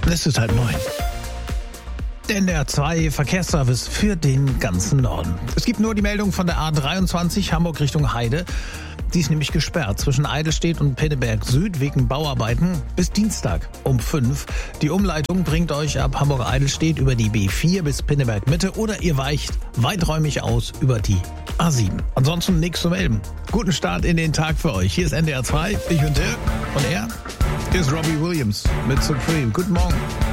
Es ist 8:30. Der NDR 2 Verkehrsservice für den ganzen Norden. Es gibt nur die Meldung von der A23 Hamburg Richtung Heide. Die ist nämlich gesperrt zwischen Eidelstedt und Pinneberg Süd wegen Bauarbeiten bis Dienstag um 5. Die Umleitung bringt euch ab Hamburg-Eidelstedt über die B4 bis Pinneberg Mitte oder ihr weicht weiträumig aus über die A7. Ansonsten nichts zu melden. Guten Start in den Tag für euch. Hier ist NDR 2, ich bin Dirk und er ist Robbie Williams mit Supreme. Guten Morgen.